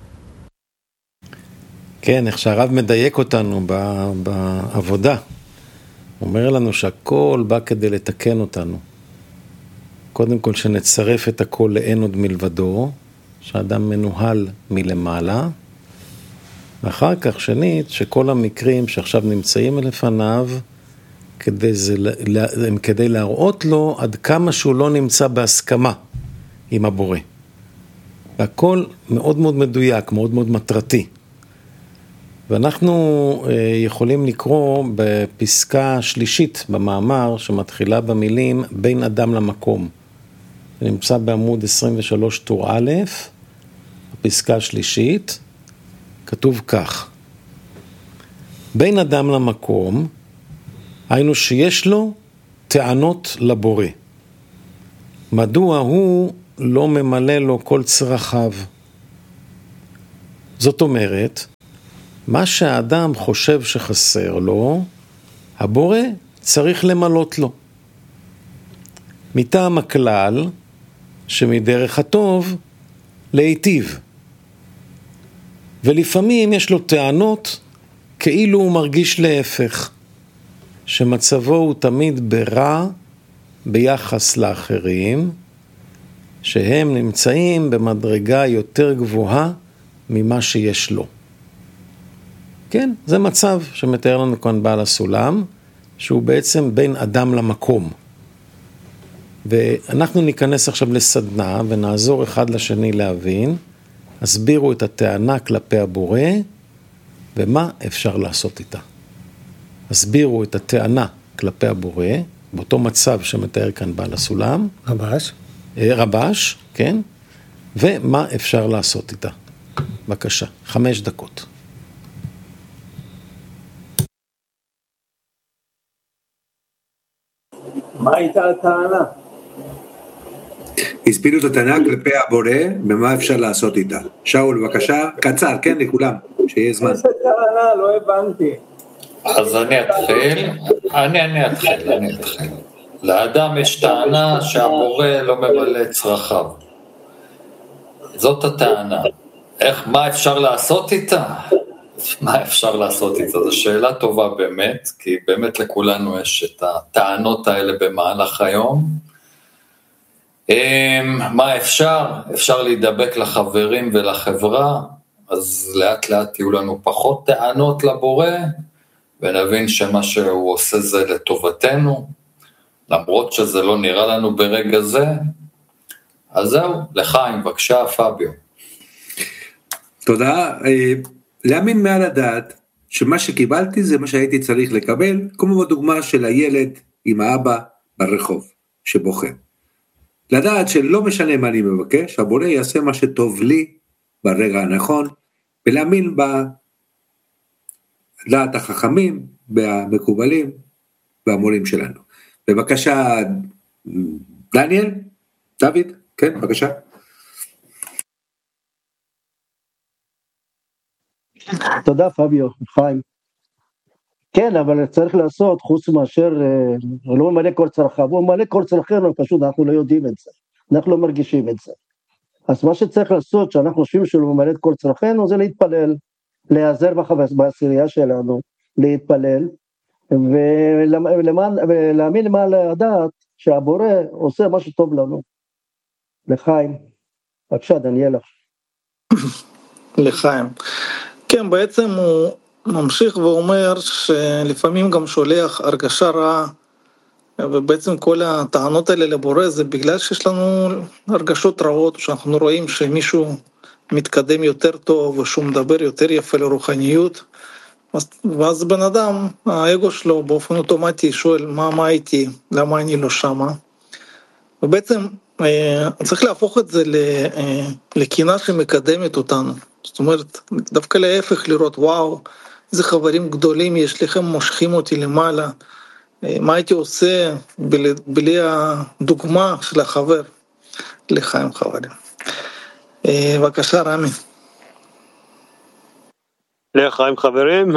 Speaker 1: כן, איך שהרב מדייק אותנו בעבודה. הוא אומר לנו שהכל בא כדי לתקן אותנו. קודם כל שנצרף את הכל לאין עוד מלבדו, שאדם מנוהל מלמעלה, ואחר כך שנית, שכל המקרים שעכשיו נמצאים לפניו, כדי, זה, הם כדי להראות לו עד כמה שהוא לא נמצא בהסכמה עם הבורא. והכל מאוד מאוד מדויק, מאוד מאוד מטרתי. ואנחנו יכולים לקרוא בפסקה שלישית במאמר שמתחילה במילים בין אדם למקום. זה נמצא בעמוד עשרים ושלוש טור א', בפסקה השלישית, כתוב כך: בין אדם למקום, היינו שיש לו טענות לבורא. מדוע הוא לא ממלא לו כל צרכיו? זאת אומרת, מה שהאדם חושב שחסר לו, הבורא צריך למלות לו. מטעם הכלל, שמדרך הטוב להיטיב. ולפעמים יש לו טענות כאילו הוא מרגיש להפך, שמצבו הוא תמיד ברע ביחס לאחרים, שהם נמצאים במדרגה יותר גבוהה ממה שיש לו. כן, זה מצב שמתאר לנו כאן בעל הסולם, שהוא בעצם בין אדם למקום. ואנחנו ניכנס עכשיו לסדנה ונעזור אחד לשני להבין, הסבירו את הטענה כלפי הבורא, ומה אפשר לעשות איתה. הסבירו את הטענה כלפי הבורא, באותו מצב שמתאר כאן בעל הסולם.
Speaker 4: רבש.
Speaker 1: רבש, כן. ומה אפשר לעשות איתה. בבקשה, חמש דקות.
Speaker 13: מה הייתה הטענה?
Speaker 2: הסבירו את הטענה כלפי הבורא, ומה אפשר לעשות איתה. שאול, בבקשה, קצר, כן, לכולם, שיהיה זמן.
Speaker 13: איזה טענה? לא הבנתי.
Speaker 9: אז אני אתחיל, אני, אני אתחיל, אני אתחיל. לאדם יש טענה שהבורא לא ממלא את צרכיו. זאת הטענה. איך, מה אפשר לעשות איתה? מה אפשר לעשות איתה? זו שאלה טובה באמת, כי באמת לכולנו יש את הטענות האלה במהלך היום. מה אפשר? אפשר להידבק לחברים ולחברה, אז לאט לאט יהיו לנו פחות טענות לבורא, ונבין שמה שהוא עושה זה לטובתנו, למרות שזה לא נראה לנו ברגע זה. אז זהו, לחיים, בבקשה פביו.
Speaker 2: תודה. להאמין מעל הדעת שמה שקיבלתי זה מה שהייתי צריך לקבל, כמו בדוגמה של הילד עם האבא ברחוב שבוחר. לדעת שלא משנה מה אני מבקש, הבורא יעשה מה שטוב לי ברגע הנכון, ולהאמין בדעת החכמים, במקובלים, והמורים שלנו. בבקשה, דניאל, דוד, כן, בבקשה.
Speaker 10: תודה פביו, חיים. כן, אבל צריך לעשות, חוץ מאשר, הוא לא ממלא כל צרכיו, הוא ממלא כל צרכינו, פשוט אנחנו לא יודעים את זה, אנחנו לא מרגישים את זה. אז מה שצריך לעשות, שאנחנו חושבים שהוא ממלא את כל צרכינו, זה להתפלל, להיעזר בעשירייה שלנו, להתפלל, ולהאמין מה לדעת, שהבורא עושה מה שטוב לנו. לחיים. בבקשה, דניאלה.
Speaker 12: לחיים. כן, בעצם הוא ממשיך ואומר שלפעמים גם שולח הרגשה רעה, ובעצם כל הטענות האלה לבורא זה בגלל שיש לנו הרגשות רעות, שאנחנו רואים שמישהו מתקדם יותר טוב, או שהוא מדבר יותר יפה לרוחניות, ואז בן אדם, האגו שלו באופן אוטומטי שואל מה, מה הייתי, למה אני לא שמה, ובעצם צריך להפוך את זה לקינה שמקדמת אותנו, זאת אומרת, דווקא להפך לראות, וואו, איזה חברים גדולים יש לכם, מושכים אותי למעלה, מה הייתי עושה בלי, בלי הדוגמה של החבר, לחיים חברים. בבקשה, רמי.
Speaker 11: לחיים חברים,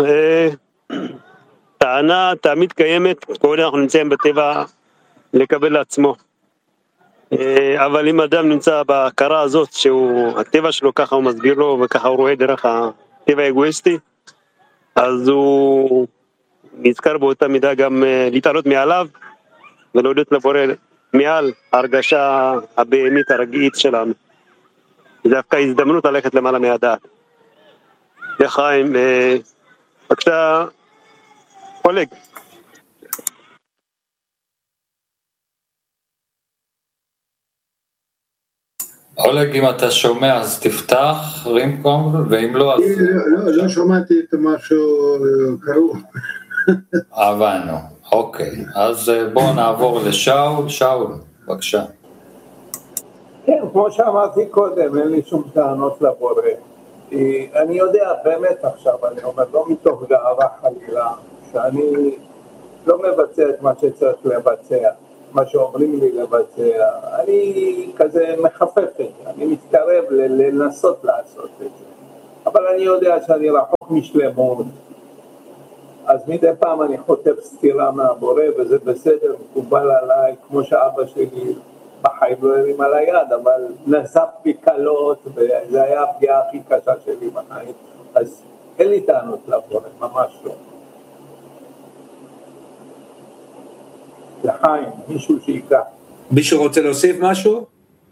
Speaker 11: טענה תמיד קיימת, כל אנחנו נמצאים בטבע לקבל לעצמו. אבל אם אדם נמצא בהכרה הזאת שהוא, הטבע שלו ככה הוא מסביר לו וככה הוא רואה דרך הטבע האגואיסטי, אז הוא נזכר באותה מידה גם להתעלות מעליו ולהודות לבורא מעל ההרגשה הבהמית הרגעית שלנו. זה דווקא הזדמנות ללכת למעלה מהדעת. לחיים, בבקשה, קולג.
Speaker 9: אולג, אם אתה שומע אז תפתח רינקום, ואם לא אז...
Speaker 15: לא, לא שמעתי את משהו קרוב.
Speaker 9: הבנו, אוקיי. אז בואו נעבור לשאול. שאול, בבקשה.
Speaker 13: כן, כמו שאמרתי קודם, אין לי שום טענות לבורא. אני יודע באמת עכשיו, אני אומר, לא מתוך גאווה חלילה, שאני לא מבצע את מה שצריך לבצע. מה שאומרים לי לבצע, אני כזה מחפף את זה, אני מתקרב לנסות לעשות את זה, אבל אני יודע שאני רחוק משלמות, אז מדי פעם אני חוטף סתירה מהבורא, וזה בסדר, מקובל עליי, כמו שאבא שלי בחיים לא הרים על היד, אבל נזף בי קלות, וזה היה הפגיעה הכי קשה שלי בחיים, אז אין לי טענות לבורא, ממש לא. לחיים, מישהו שיקע.
Speaker 2: מישהו רוצה להוסיף משהו?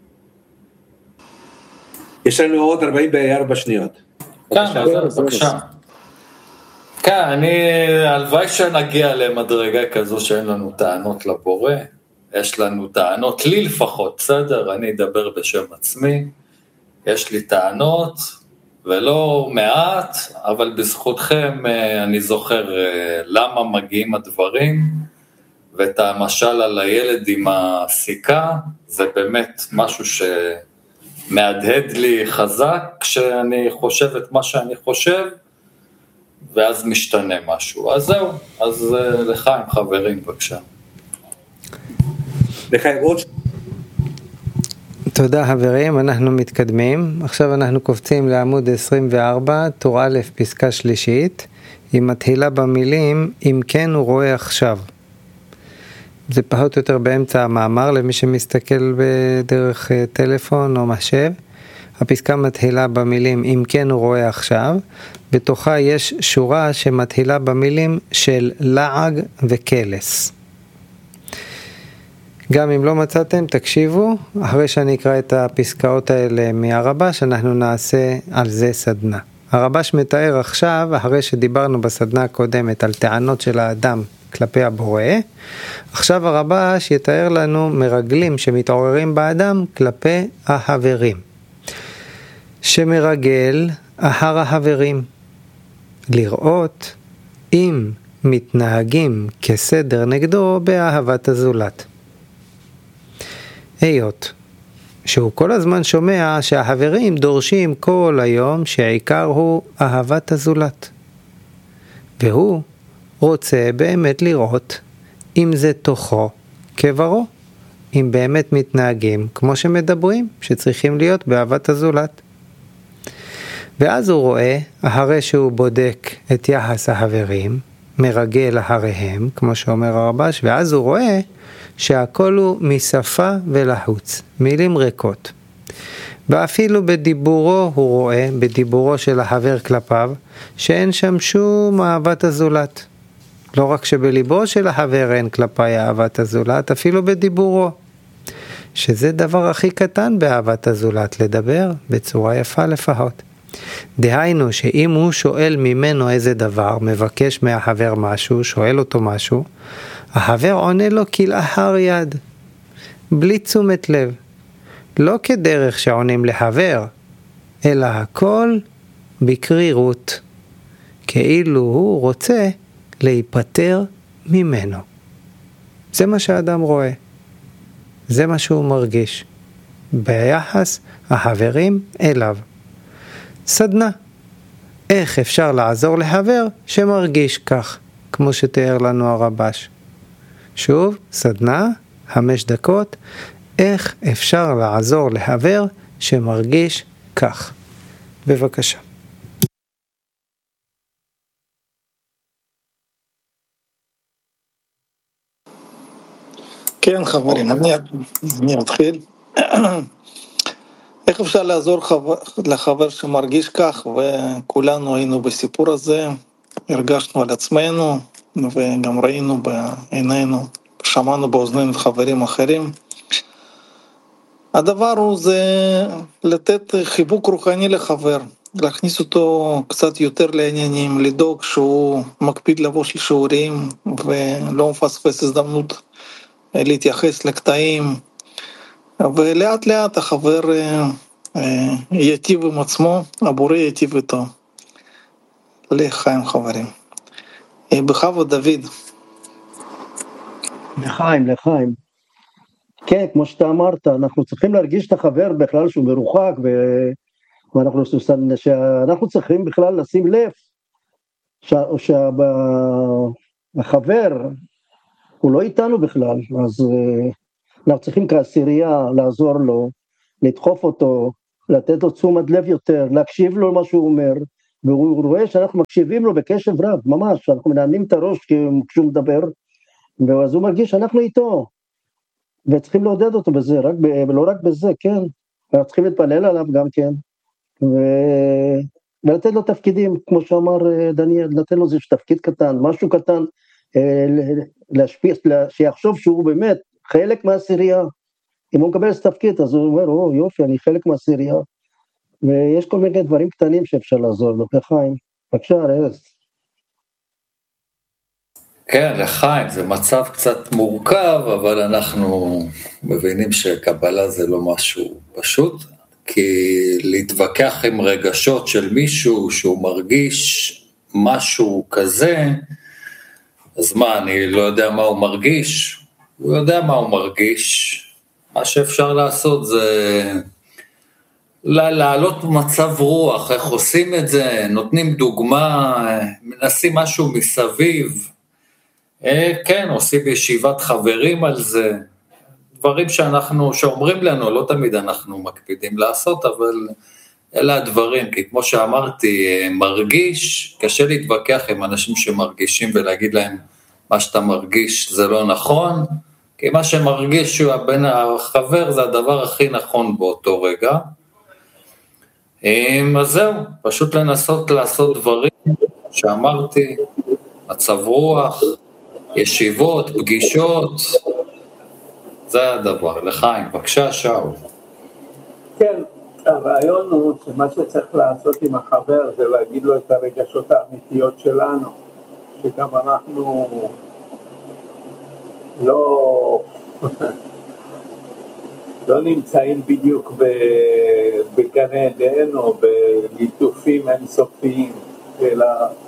Speaker 2: יש לנו עוד ארבעים וארבע שניות.
Speaker 9: כן, בבקשה. כן, אני, הלוואי שנגיע למדרגה כזו שאין לנו טענות לבורא, יש לנו טענות, לי לפחות, בסדר, אני אדבר בשם עצמי, יש לי טענות, ולא מעט, אבל בזכותכם אני זוכר למה מגיעים הדברים, ואת המשל על הילד עם הסיכה, זה באמת משהו שמהדהד לי חזק, כשאני חושב את מה שאני חושב, ואז משתנה משהו. אז זהו, אז לחיים חברים, בבקשה.
Speaker 2: לחיים עוד.
Speaker 4: תודה חברים, אנחנו מתקדמים. עכשיו אנחנו קופצים לעמוד עשרים וארבע, טור א', פסקה שלישית. היא מתחילה במילים, אם כן הוא רואה עכשיו. זה פחות או יותר באמצע המאמר, למי שמסתכל בדרך טלפון או מחשב. הפסקה מתחילה במילים, אם כן הוא רואה עכשיו. בתוכה יש שורה שמתחילה במילים של לעג וקלס. גם אם לא מצאתם, תקשיבו, אחרי שאני אקרא את הפסקאות האלה מהרבש, אנחנו נעשה על זה סדנה. הרבש מתאר עכשיו, אחרי שדיברנו בסדנה הקודמת על טענות של האדם כלפי הבורא, עכשיו הרבש יתאר לנו מרגלים שמתעוררים באדם כלפי החברים. שמרגל אחר החברים. לראות אם מתנהגים כסדר נגדו באהבת הזולת. היות שהוא כל הזמן שומע שהחברים דורשים כל היום שהעיקר הוא אהבת הזולת. והוא רוצה באמת לראות אם זה תוכו כברו, אם באמת מתנהגים כמו שמדברים, שצריכים להיות באהבת הזולת. ואז הוא רואה, אחרי שהוא בודק את יחס החברים, מרגל הריהם, כמו שאומר הרבש, ואז הוא רואה שהכל הוא משפה ולחוץ, מילים ריקות. ואפילו בדיבורו הוא רואה, בדיבורו של החבר כלפיו, שאין שם שום אהבת הזולת. לא רק שבליבו של החבר אין כלפי אהבת הזולת, אפילו בדיבורו. שזה דבר הכי קטן באהבת הזולת, לדבר בצורה יפה לפחות. דהיינו שאם הוא שואל ממנו איזה דבר, מבקש מהחבר משהו, שואל אותו משהו, החבר עונה לו כלאחר יד, בלי תשומת לב. לא כדרך שעונים לחבר, אלא הכל בקרירות, כאילו הוא רוצה להיפטר ממנו. זה מה שהאדם רואה, זה מה שהוא מרגיש, ביחס החברים אליו. סדנה, איך אפשר לעזור לחבר שמרגיש כך, כמו שתיאר לנו הרבש. שוב, סדנה, חמש דקות, איך אפשר לעזור לחבר שמרגיש כך. בבקשה.
Speaker 12: כן חברים, אני, אני אתחיל. איך אפשר לעזור חבר, לחבר שמרגיש כך, וכולנו היינו בסיפור הזה, הרגשנו על עצמנו, וגם ראינו בעינינו, שמענו באוזנינו חברים אחרים. הדבר הוא זה לתת חיבוק רוחני לחבר, להכניס אותו קצת יותר לעניינים, לדאוג שהוא מקפיד לבוא של שיעורים, ולא מפספס הזדמנות להתייחס לקטעים, ולאט לאט החבר יטיב עם עצמו, הבורא יטיב איתו. לחיים חברים. בכבוד דוד.
Speaker 10: לחיים, לחיים. כן, כמו שאתה אמרת, אנחנו צריכים להרגיש את החבר בכלל שהוא מרוחק, ו... ואנחנו שאנחנו צריכים בכלל לשים לב שהחבר הוא לא איתנו בכלל, אז אנחנו צריכים כעשירייה לעזור לו, לדחוף אותו, לתת לו תשומת לב יותר, להקשיב לו מה שהוא אומר, והוא רואה שאנחנו מקשיבים לו בקשב רב, ממש, אנחנו מנענים את הראש כשהוא מדבר, ואז הוא מרגיש שאנחנו איתו, וצריכים לעודד אותו בזה, רק ב, ולא רק בזה, כן, אנחנו צריכים להתפלל עליו גם כן, ו... ולתת לו תפקידים, כמו שאמר דניאל, לתת לו איזה תפקיד קטן, משהו קטן, להשפיע, שיחשוב שהוא באמת חלק מהעשירייה, אם הוא מקבל את תפקיד, אז הוא אומר, או יופי, אני חלק מהעשירייה, ויש כל מיני דברים קטנים שאפשר לעזור לו, לחיים, בבקשה, רז.
Speaker 9: כן, לחיים, זה מצב קצת מורכב, אבל אנחנו מבינים שקבלה זה לא משהו פשוט, כי להתווכח עם רגשות של מישהו שהוא מרגיש משהו כזה, אז מה, אני לא יודע מה הוא מרגיש, הוא יודע מה הוא מרגיש, מה שאפשר לעשות זה להעלות מצב רוח, איך עושים את זה, נותנים דוגמה, מנסים משהו מסביב, כן, עושים ישיבת חברים על זה, דברים שאנחנו, שאומרים לנו, לא תמיד אנחנו מקפידים לעשות, אבל אלה הדברים, כי כמו שאמרתי, מרגיש, קשה להתווכח עם אנשים שמרגישים ולהגיד להם, מה שאתה מרגיש זה לא נכון, כי מה שמרגיש שהוא בין החבר זה הדבר הכי נכון באותו רגע. אז זהו, פשוט לנסות לעשות דברים שאמרתי, מצב רוח, ישיבות, פגישות, זה הדבר. לחיים, בבקשה שאול.
Speaker 13: כן, הרעיון הוא שמה שצריך לעשות עם החבר זה להגיד לו את הרגשות האמיתיות שלנו, שגם אנחנו לא, לא נמצאים בדיוק בגן עדן או בליטופים אינסופיים, אלא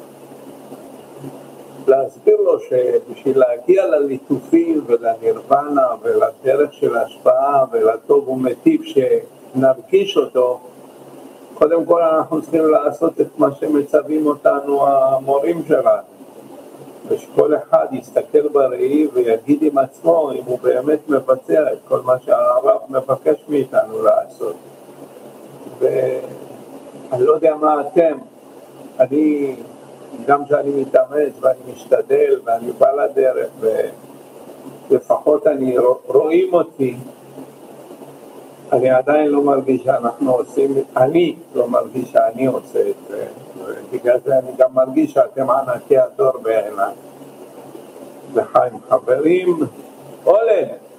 Speaker 13: להסביר לו שבשביל להגיע לליטופים ולנירוונה ולדרך של ההשפעה ולטוב ומטיב שנרגיש אותו, קודם כל אנחנו צריכים לעשות את מה שמצווים אותנו המורים שלנו, ושכל אחד יסתכל בראי ויגיד עם עצמו אם הוא באמת מבצע את כל מה שהרב מבקש מאיתנו לעשות. ואני לא יודע מה אתם, אני גם שאני מתאמץ ואני משתדל ואני בא לדרך ולפחות אני רואים אותי, אני עדיין לא מרגיש שאנחנו עושים, אני לא מרגיש שאני עושה את זה, בגלל זה אני גם מרגיש שאתם ענקי הדור בעיניי. לחיים חברים, עולה.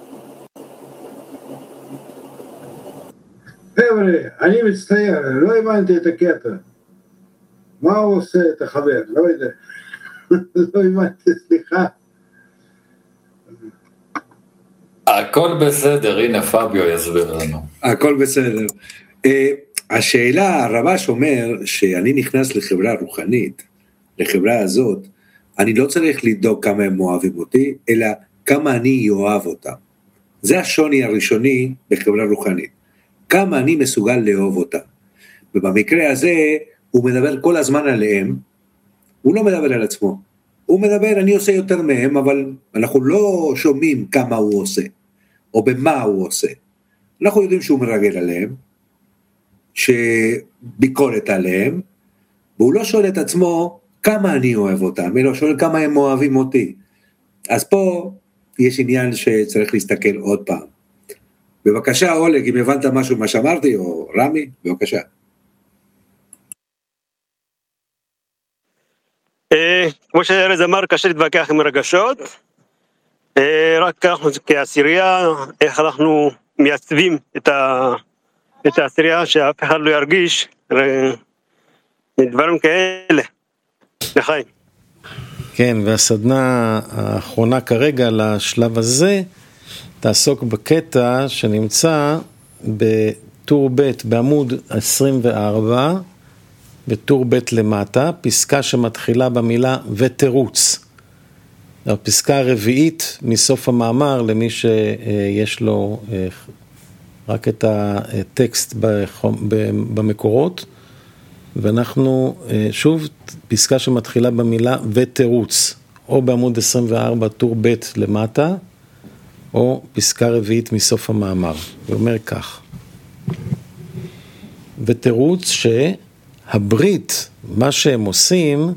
Speaker 15: חבר'ה, אני מצטער, לא הבנתי את הקטע. מה הוא עושה את החבר? לא יודע. לא הבנתי, סליחה.
Speaker 9: הכל בסדר, הנה פביו יסביר לנו.
Speaker 2: הכל בסדר. השאלה, הרבש אומר שאני נכנס לחברה רוחנית, לחברה הזאת, אני לא צריך לדאוג כמה הם אוהבים אותי, אלא כמה אני אוהב אותם. זה השוני הראשוני בחברה רוחנית. כמה אני מסוגל לאהוב אותם. ובמקרה הזה, הוא מדבר כל הזמן עליהם, הוא לא מדבר על עצמו. הוא מדבר, אני עושה יותר מהם, אבל אנחנו לא שומעים כמה הוא עושה, או במה הוא עושה. אנחנו יודעים שהוא מרגל עליהם, שביקורת עליהם, והוא לא שואל את עצמו, כמה אני אוהב אותם, אלא שואל כמה הם אוהבים אותי. אז פה יש עניין שצריך להסתכל עוד פעם. בבקשה, אולג, אם הבנת משהו מה שאמרתי, או רמי, בבקשה.
Speaker 11: כמו שארז אמר, קשה להתווכח עם רגשות, רק אנחנו כעשירייה, איך אנחנו מייצבים את העשירייה, שאף אחד לא ירגיש דברים כאלה. לחיים.
Speaker 1: כן, והסדנה האחרונה כרגע לשלב הזה, תעסוק בקטע שנמצא בטור ב' בעמוד עשרים וארבע, בטור ב' למטה, פסקה שמתחילה במילה ותירוץ. הפסקה הרביעית מסוף המאמר, למי שיש לו רק את הטקסט במקורות, ואנחנו שוב פסקה שמתחילה במילה ותירוץ, או בעמוד עשרים וארבע טור ב' למטה, או פסקה רביעית מסוף המאמר. הוא אומר כך: ותירוץ שהברית, מה שהם עושים,